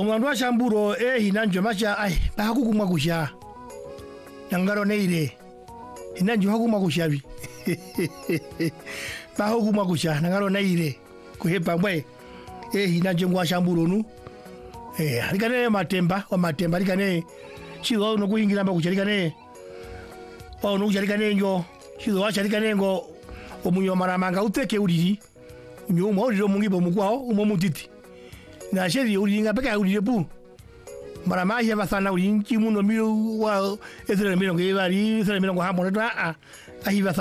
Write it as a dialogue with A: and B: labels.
A: Mwandu shamburo hinanjo macha ai bahakukumwa kusha. Nyangaro neire. Hinanjo hakumwa kushabi. Bahakumwa kusha nangaro neire. Kuhepa mbwe. Hinanjo ngwa shamburo nu. Alikane matemba alikane chizo no kuingira mba kuchalikane. No kuchalikane njo. Chizo wachalikane ngo omunyo maramanga uteke uriri. Nyuma uriro mungibo mukwao umomutiti. Na sheri uringa peka urire pu. Marama ya basana urinki muno miro wa ezere miro ngebari ezere miro ngo hambo na ahi